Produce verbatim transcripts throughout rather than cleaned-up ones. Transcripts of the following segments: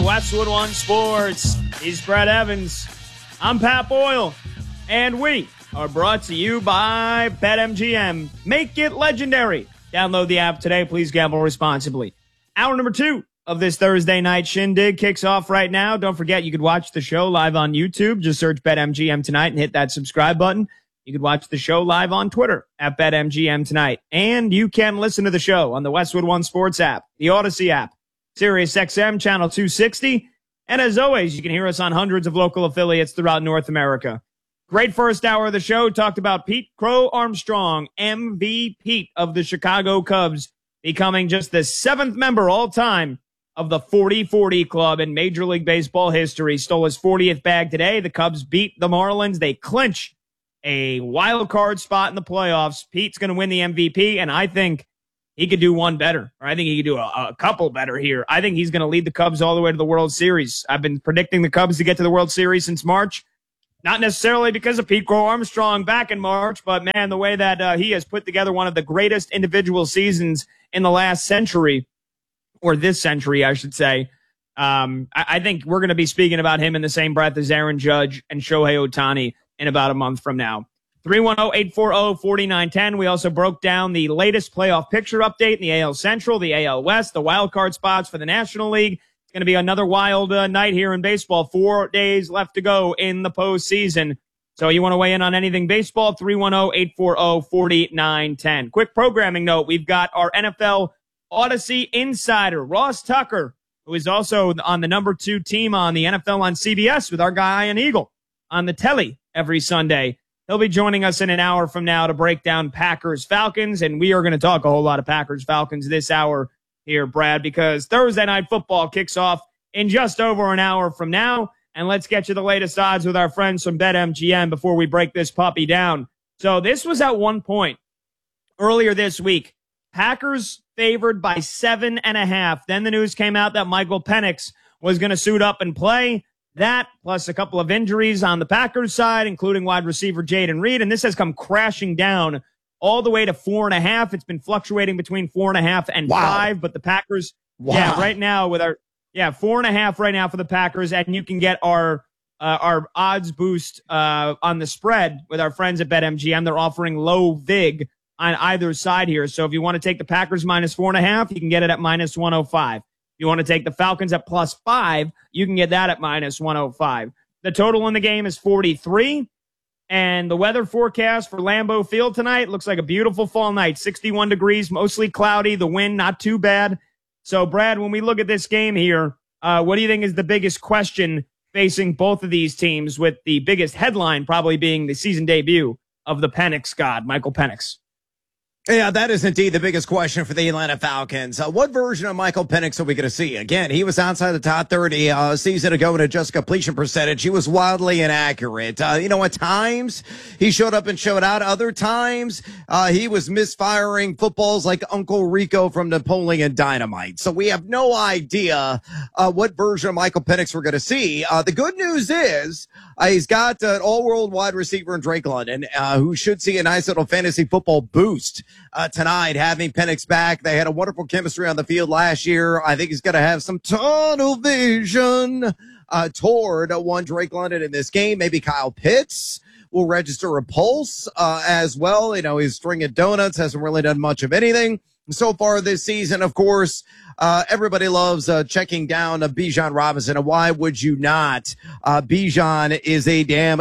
on Westwood One Sports. He's Brett Evans. I'm Pat Boyle. And we are brought to you by BetMGM. Make it legendary. Download the app today. Please gamble responsibly. Hour number two of this Thursday night shindig kicks off right now. Don't forget, you could watch the show live on YouTube. Just search BetMGM Tonight and hit that subscribe button. You could watch the show live on Twitter at BetMGM Tonight. And you can listen to the show on the Westwood One Sports app, the Odyssey app, Sirius X M Channel two sixty. And as always, you can hear us on hundreds of local affiliates throughout North America. Great first hour of the show. Talked about Pete Crow Armstrong, M V P of the Chicago Cubs, becoming just the seventh member all time of the forty forty club in Major League Baseball history. Stole his fortieth bag today. The Cubs beat the Marlins. They clinch a wild card spot in the playoffs. Pete's going to win the M V P, and I think he could do one better, or I think he could do a, a couple better here. I think he's going to lead the Cubs all the way to the World Series. I've been predicting the Cubs to get to the World Series since March. Not necessarily because of Pete Crow Armstrong back in March, but, man, the way that uh, he has put together one of the greatest individual seasons in the last century, or this century, I should say. Um, I, I think we're going to be speaking about him in the same breath as Aaron Judge and Shohei Ohtani in about a month from now. three one zero, eight four zero, four nine one zero. We also broke down the latest playoff picture update in the A L Central, the A L West, the wild card spots for the National League. It's going to be another wild uh, night here in baseball. Four days left to go in the postseason. So you want to weigh in on anything baseball? three one zero, eight four zero, four nine one zero. Quick programming note. We've got our N F L Odyssey insider, Ross Tucker, who is also on the number two team on the N F L on C B S with our guy Ian Eagle on the telly every Sunday. He'll be joining us in an hour from now to break down Packers-Falcons, and we are going to talk a whole lot of Packers-Falcons this hour here, Brad, because Thursday Night Football kicks off in just over an hour from now, and let's get you the latest odds with our friends from BetMGM before we break this puppy down. So this was at one point earlier this week, Packers favored by seven and a half. Then the news came out that Michael Penix was going to suit up and play. That, plus a couple of injuries on the Packers side, including wide receiver Jaden Reed. And this has come crashing down all the way to four and a half. It's been fluctuating between four and a half and wow. five. But the Packers, wow. yeah, right now with our, yeah, four and a half right now for the Packers. And you can get our, uh, our odds boost uh, on the spread with our friends at BetMGM. They're offering low vig on either side here. So if you want to take the Packers minus four and a half, you can get it at minus one oh five. You want to take the Falcons at plus five, you can get that at minus one oh five. The total in the game is forty-three. And the weather forecast for Lambeau Field tonight looks like a beautiful fall night. sixty-one degrees, mostly cloudy. The wind, not too bad. So, Brad, when we look at this game here, uh, what do you think is the biggest question facing both of these teams, with the biggest headline probably being the season debut of the Penix god, Michael Penix? Yeah, that is indeed the biggest question for the Atlanta Falcons. Uh, what version of Michael Penix are we going to see? Again, he was outside the top thirty uh, a season ago in a just completion percentage. He was wildly inaccurate. Uh, you know, at times he showed up and showed out. Other times uh, he was misfiring footballs like Uncle Rico from Napoleon Dynamite. So we have no idea uh, what version of Michael Penix we're going to see. Uh, the good news is uh, he's got an all-world wide receiver in Drake London, uh, who should see a nice little fantasy football boost Uh, tonight, having Penix back. They had a wonderful chemistry on the field last year. I think he's going to have some tunnel vision uh, toward uh, one Drake London in this game. Maybe Kyle Pitts will register a pulse uh, as well. You know, his string of donuts hasn't really done much of anything so far this season. Of course, uh, everybody loves uh, checking down uh, Bijan Robinson, and why would you not? Uh, Bijan is a damn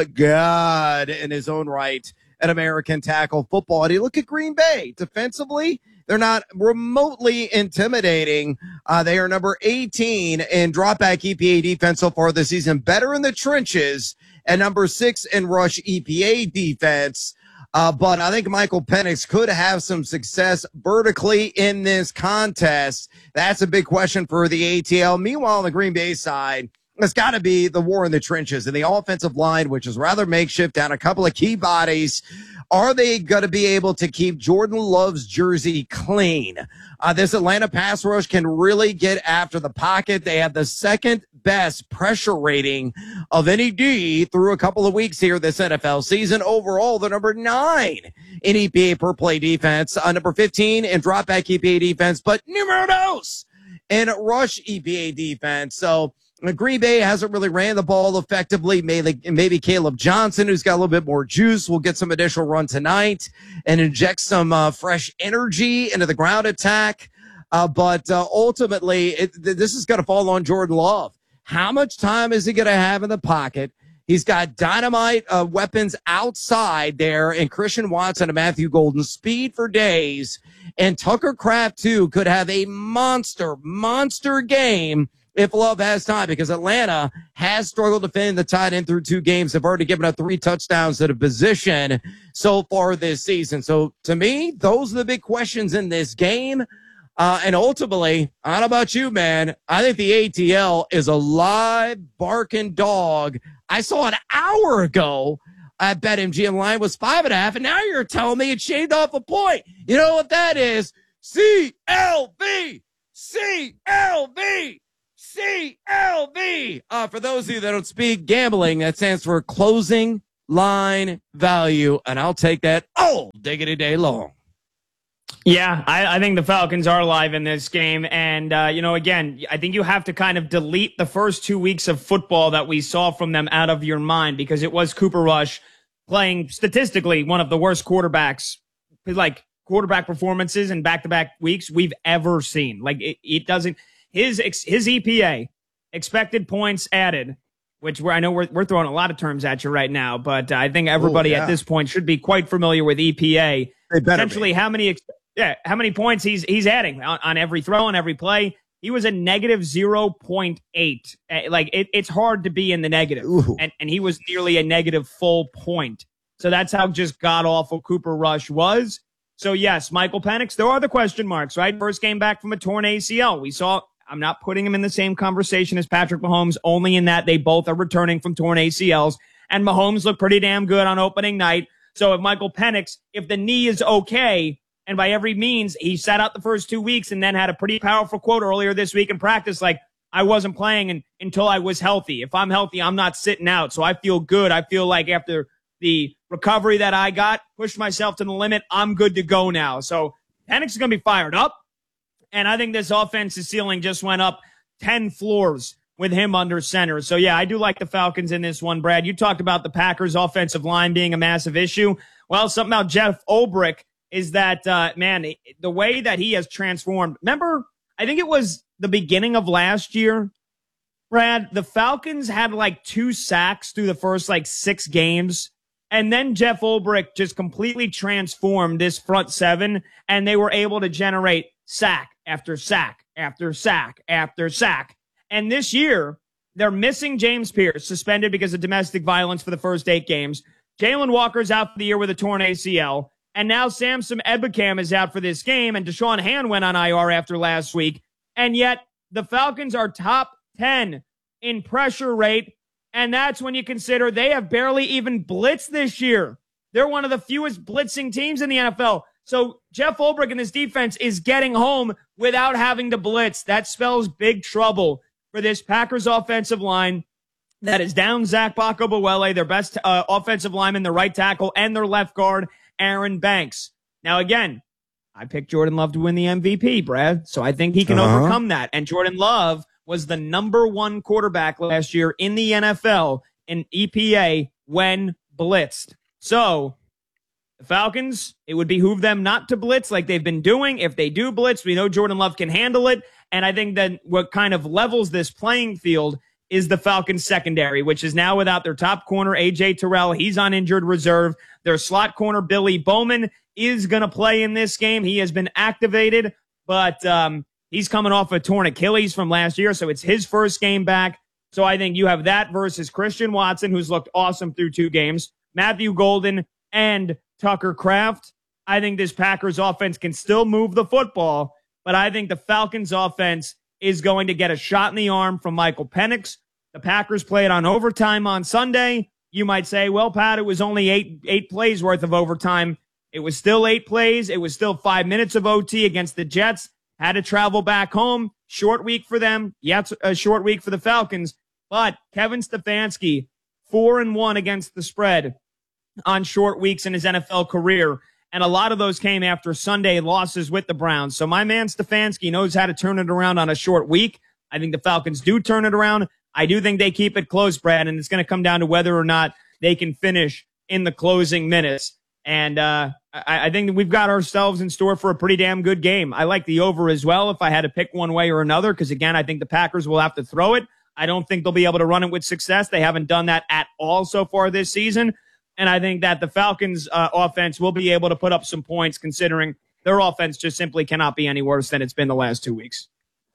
god in his own right at American tackle football. And you look at Green Bay defensively, they're not remotely intimidating. Uh, they are number eighteen in dropback E P A defense so far this season, better in the trenches, and number six in rush E P A defense. Uh, but I think Michael Penix could have some success vertically in this contest. That's a big question for the A T L. Meanwhile, on the Green Bay side, it's got to be the war in the trenches and the offensive line, which is rather makeshift, down a couple of key bodies. Are they going to be able to keep Jordan Love's jersey clean? Uh, this Atlanta pass rush can really get after the pocket. They have the second best pressure rating of any D through a couple of weeks here this N F L season. Overall, they're number nine in E P A per play defense, uh, number fifteen in dropback E P A defense, but numero dos in rush E P A defense. So Green Bay hasn't really ran the ball effectively. Maybe, maybe Caleb Johnson, who's got a little bit more juice, will get some additional run tonight and inject some uh, fresh energy into the ground attack. Uh, but uh, ultimately, it, this is going to fall on Jordan Love. How much time is he going to have in the pocket? He's got dynamite uh, weapons outside there, and Christian Watson and Matthew Golden, speed for days. And Tucker Kraft, too, could have a monster, monster game if Love has time, because Atlanta has struggled defending the tight end through two games. They've already given up three touchdowns to the position so far this season. So, to me, those are the big questions in this game. Uh, and ultimately, I don't know about you, man. I think the A T L is a live barking dog. I saw an hour ago at BetMGM line was five and a half, and now you're telling me it shaved off a point. You know what that is? C L V! C L V! C L V! Uh, for those of you that don't speak gambling, that stands for closing line value, and I'll take that all diggity day long. Yeah, I, I think the Falcons are live in this game. And, uh, you know, again, I think you have to kind of delete the first two weeks of football that we saw from them out of your mind, because it was Cooper Rush playing statistically one of the worst quarterbacks, like quarterback performances in back-to-back weeks we've ever seen. Like, it, it doesn't, his, his E P A, expected points added, which we're, I know we're, we're throwing a lot of terms at you right now, but I think everybody Ooh, yeah. at this point should be quite familiar with E P A. Essentially, be. how many, yeah, how many points he's he's adding on, on every throw, on every play. He was a negative zero point eight. Like, it, it's hard to be in the negative. And, and he was nearly a negative full point. So that's how just god-awful Cooper Rush was. So, yes, Michael Penix, there are the question marks, right? First game back from a torn A C L. We saw, I'm not putting him in the same conversation as Patrick Mahomes, only in that they both are returning from torn A C Ls. And Mahomes looked pretty damn good on opening night. So if Michael Penix, if the knee is okay, and by every means, he sat out the first two weeks and then had a pretty powerful quote earlier this week in practice, like, I wasn't playing in, until I was healthy. If I'm healthy, I'm not sitting out. So I feel good. I feel like after the recovery that I got, pushed myself to the limit, I'm good to go now. So Penix is going to be fired up. And I think this offense's ceiling just went up ten floors with him under center. So, yeah, I do like the Falcons in this one, Brad. You talked about the Packers' offensive line being a massive issue. Well, something about Jeff Ulbrich is that, uh, man, the way that he has transformed. Remember, I think it was the beginning of last year, Brad, the Falcons had like two sacks through the first like six games. And then Jeff Ulbrich just completely transformed this front seven, and they were able to generate sack after sack after sack after sack. And this year, they're missing James Pierce, suspended because of domestic violence for the first eight games. Jalen Walker's out for the year with a torn A C L. And now Samson Ebukam is out for this game, and Deshaun Hand went on I R after last week. And yet the Falcons are top ten in pressure rate, and that's when you consider they have barely even blitzed this year. They're one of the fewest blitzing teams in the N F L. So Jeff Ulbrich and his defense is getting home without having to blitz. That spells big trouble for this Packers offensive line that is down Zach Bacabawele, their best uh, offensive lineman, their right tackle, and their left guard, Aaron Banks. Now, again, I picked Jordan Love to win the M V P, Brad, so I think he can uh-huh. overcome that. And Jordan Love was the number one quarterback last year in the N F L in E P A when blitzed. So the Falcons, it would behoove them not to blitz like they've been doing. If they do blitz, we know Jordan Love can handle it. And I think that what kind of levels this playing field is the Falcons secondary, which is now without their top corner, A J Terrell. He's on injured reserve. Their slot corner, Billy Bowman, is going to play in this game. He has been activated, but um, he's coming off a torn Achilles from last year, so it's his first game back. So I think you have that versus Christian Watson, who's looked awesome through two games, Matthew Golden, and Tucker Kraft. I think this Packers offense can still move the football, but I think the Falcons offense is going to get a shot in the arm from Michael Penix. The Packers played on overtime on Sunday. You might say, well, Pat, it was only eight eight plays worth of overtime. It was still eight plays. It was still five minutes of O T against the Jets. Had to travel back home. Short week for them. Yeah, it's a short week for the Falcons. But Kevin Stefanski, four and one against the spread on short weeks in his N F L career. And a lot of those came after Sunday losses with the Browns. So my man Stefanski knows how to turn it around on a short week. I think the Falcons do turn it around. I do think they keep it close, Brad, and it's going to come down to whether or not they can finish in the closing minutes. And uh, I, I think we've got ourselves in store for a pretty damn good game. I like the over as well if I had to pick one way or another, because, again, I think the Packers will have to throw it. I don't think they'll be able to run it with success. They haven't done that at all so far this season. And I think that the Falcons' uh, offense will be able to put up some points, considering their offense just simply cannot be any worse than it's been the last two weeks.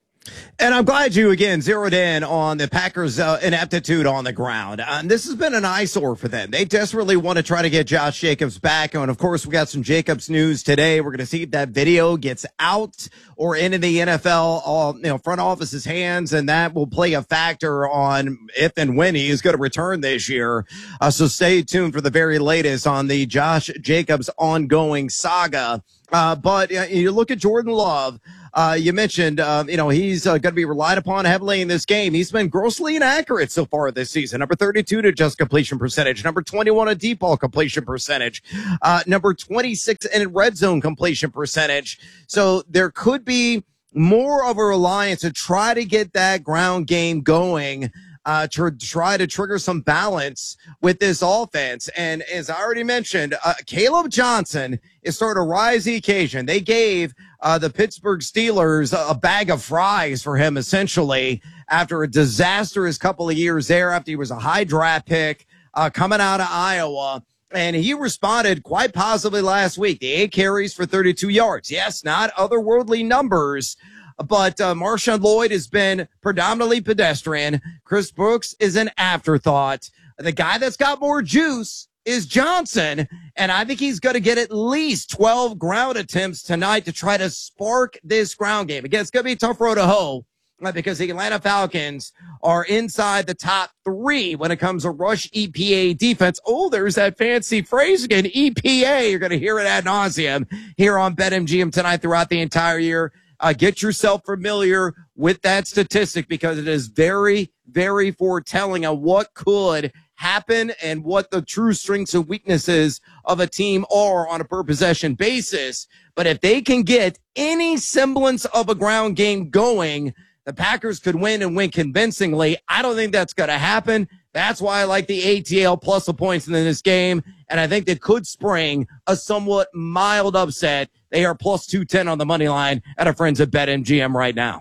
And I'm glad you, again, zeroed in on the Packers' uh, ineptitude on the ground. Uh, this has been an eyesore for them. They desperately want to try to get Josh Jacobs back. And, of course, we got some Jacobs news today. We're going to see if that video gets out or into the N F L uh, you know, front office's hands, and that will play a factor on if and when he is going to return this year. Uh, so stay tuned for the very latest on the Josh Jacobs ongoing saga. Uh, but uh, you look at Jordan Love. Uh, you mentioned, uh, you know, he's uh, going to be relied upon heavily in this game. He's been grossly inaccurate so far this season. Number thirty-two to just completion percentage. Number twenty-one at deep ball completion percentage. Uh, number twenty-six in red zone completion percentage. So there could be more of a reliance to try to get that ground game going. Uh, to try to trigger some balance with this offense. And as I already mentioned, uh, Caleb Johnson is starting to rise the occasion. They gave uh, the Pittsburgh Steelers a, a bag of fries for him, essentially, after a disastrous couple of years there, after he was a high draft pick uh, coming out of Iowa. And he responded quite positively last week. The eight carries for thirty-two yards. Yes, not otherworldly numbers, but uh, Marshawn Lloyd has been predominantly pedestrian. Chris Brooks is an afterthought. The guy that's got more juice is Johnson, and I think he's going to get at least twelve ground attempts tonight to try to spark this ground game. Again, it's going to be a tough road to hoe uh, because the Atlanta Falcons are inside the top three when it comes to rush E P A defense. Oh, there's that fancy phrase again, E P A. You're going to hear it ad nauseum here on BetMGM tonight throughout the entire year. Uh, get yourself familiar with that statistic because it is very, very foretelling of what could happen and what the true strengths and weaknesses of a team are on a per possession basis. But if they can get any semblance of a ground game going, the Packers could win and win convincingly. I don't think that's going to happen. That's why I like the A T L plus the points in this game. And I think they could spring a somewhat mild upset. They are plus two ten on the money line at our friends at BetMGM right now.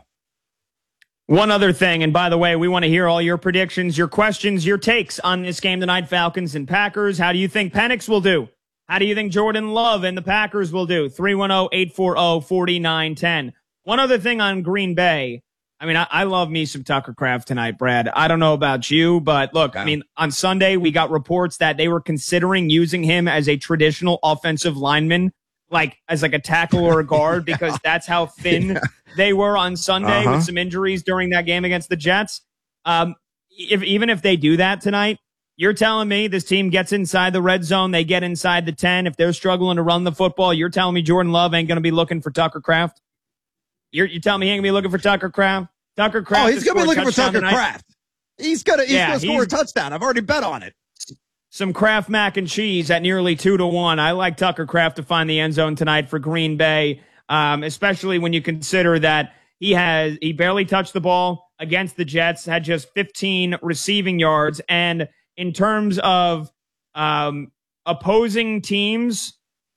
One other thing, and by the way, we want to hear all your predictions, your questions, your takes on this game tonight, Falcons and Packers. How do you think Penix will do? How do you think Jordan Love and the Packers will do? three one zero, eight four zero, four nine one zero. One other thing on Green Bay. I mean, I, I love me some Tucker Kraft tonight, Brad. I don't know about you, but look, okay. I mean, on Sunday, we got reports that they were considering using him as a traditional offensive lineman, like as like a tackle or a guard, because yeah. that's how thin yeah. they were on Sunday uh-huh. with some injuries during that game against the Jets. Um, if even if they do that tonight, you're telling me this team gets inside the red zone, they get inside the ten. If they're struggling to run the football, you're telling me Jordan Love ain't going to be looking for Tucker Kraft? You're, you telling me he ain't going to be looking for Tucker Kraft? Tucker Kraft. Oh, he's going to be looking for Tucker tonight. Kraft. He's going to he's yeah, going to score a touchdown. I've already bet on it. Some Kraft mac and cheese at nearly two to one. I like Tucker Kraft to find the end zone tonight for Green Bay, um, especially when you consider that he has he barely touched the ball against the Jets, had just fifteen receiving yards, and in terms of um, opposing teams.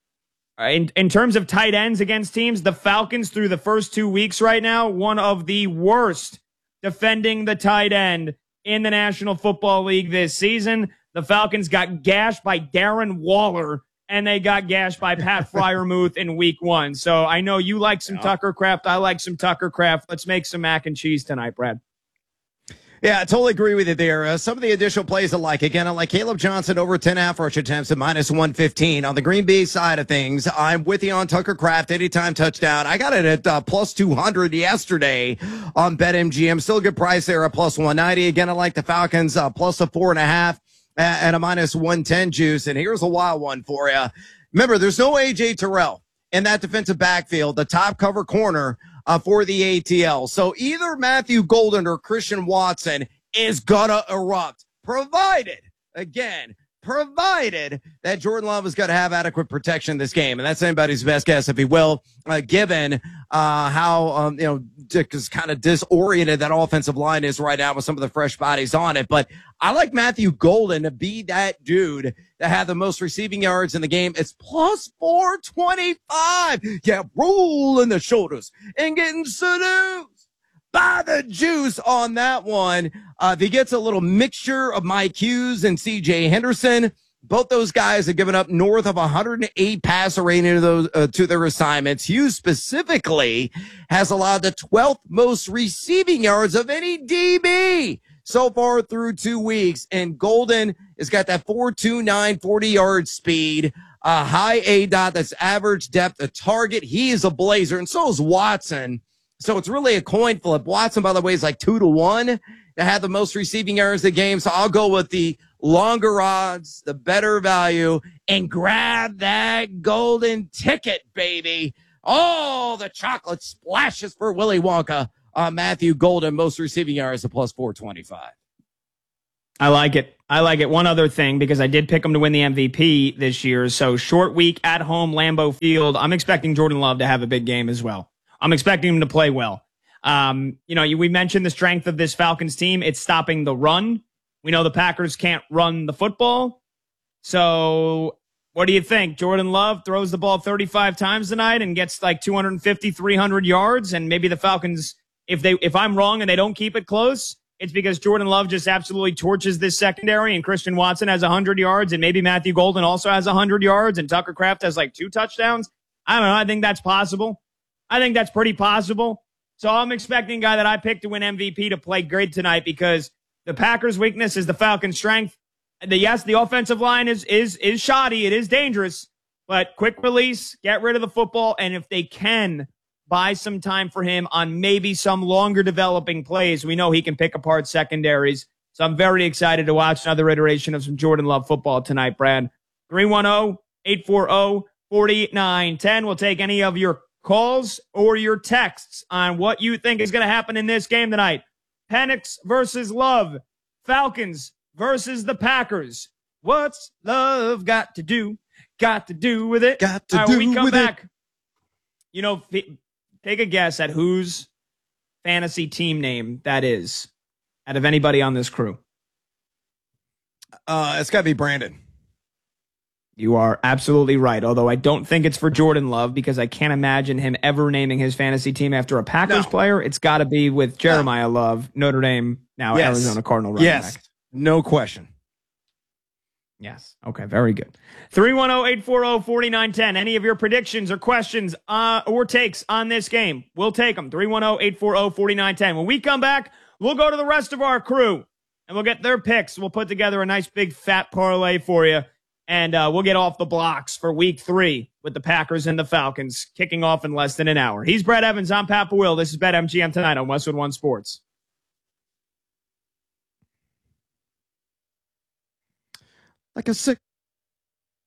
In, in terms of tight ends against teams, the Falcons through the first two weeks right now, one of the worst defending the tight end in the National Football League this season. The Falcons got gashed by Darren Waller, and they got gashed by Pat Freiermuth in week one. So I know you like some yeah. Tucker Kraft. I like some Tucker Kraft. Let's make some mac and cheese tonight, Brad. Yeah, I totally agree with you there. Uh, some of the additional plays I like. Again, I like Caleb Johnson over ten half rush attempts at minus one fifteen. On the Green Bay side of things, I'm with you on Tucker Kraft, anytime touchdown. I got it at uh, plus two hundred yesterday on BetMGM. Still a good price there at plus one ninety. Again, I like the Falcons uh, plus a four and a half and a minus one ten juice. And here's a wild one for you. Remember, there's no A J Terrell in that defensive backfield, the top cover corner Uh, for the A T L. So either Matthew Golden or Christian Watson is gonna erupt, provided, again, provided that Jordan Love is going to have adequate protection in this game. And that's anybody's best guess, if he will, uh, given uh, how, um, you know, just kind of disoriented that offensive line is right now with some of the fresh bodies on it. But I like Matthew Golden to be that dude that had the most receiving yards in the game. It's plus four twenty-five. Yeah, rolling the shoulders and getting seduced by the juice on that one. Uh, if he gets a little mixture of Mike Hughes and C J Henderson, both those guys have given up north of one hundred eight passer rating to those uh, to their assignments. Hughes specifically has allowed the twelfth most receiving yards of any D B so far through two weeks. And Golden has got that four two nine forty-yard speed, a high A dot that's average depth of target. He is a blazer, and so is Watson. So it's really a coin flip. Watson, by the way, is like two to one to have the most receiving yards of the game. So I'll go with the longer odds, the better value, and grab that golden ticket, baby. Oh, the chocolate splashes for Willy Wonka. Uh, Matthew Golden, most receiving yards at plus four twenty-five. I like it. I like it. One other thing, because I did pick him to win the M V P this year. So short week at home, Lambeau Field. I'm expecting Jordan Love to have a big game as well. I'm expecting him to play well. Um, you know, we mentioned the strength of this Falcons team. It's stopping the run. We know the Packers can't run the football. So what do you think? Jordan Love throws the ball thirty-five times tonight and gets like two fifty, three hundred yards. And maybe the Falcons, if they, if I'm wrong and they don't keep it close, it's because Jordan Love just absolutely torches this secondary and Christian Watson has one hundred yards and maybe Matthew Golden also has one hundred yards and Tucker Kraft has like two touchdowns. I don't know. I think that's possible. I think that's pretty possible. So I'm expecting a guy that I picked to win M V P to play great tonight, because the Packers' weakness is the Falcons' strength. The, yes, the offensive line is is is shoddy. It is dangerous, but quick release, get rid of the football, and if they can, buy some time for him on maybe some longer developing plays. We know he can pick apart secondaries. So I'm very excited to watch another iteration of some Jordan Love football tonight, Brad. three one zero, eight four zero, four nine one zero. We'll take any of your calls or your texts on what you think is going to happen in this game tonight. Penix versus Love. Falcons versus the Packers. What's Love got to do? Got to do with it. Got to All right, do when we come with back, it. You know, f- take a guess at whose fantasy team name that is out of anybody on this crew. Uh, it's got to be Brandon. You are absolutely right, although I don't think it's for Jordan Love, because I can't imagine him ever naming his fantasy team after a Packers No. player. It's got to be with Jeremiah no. Love, Notre Dame, now yes. Arizona Cardinal running yes. back. No question. Yes. Okay, very good. three one zero, eight four zero, four nine one zero. Any of your predictions or questions uh, or takes on this game, we'll take them. three one zero, eight four zero, four nine one zero. When we come back, we'll go to the rest of our crew, and we'll get their picks. We'll put together a nice big fat parlay for you. And uh, we'll get off the blocks for week three with the Packers and the Falcons kicking off in less than an hour. He's Brad Evans. I'm Pat Boyle. This is BetMGM tonight on Westwood One Sports. Like a sick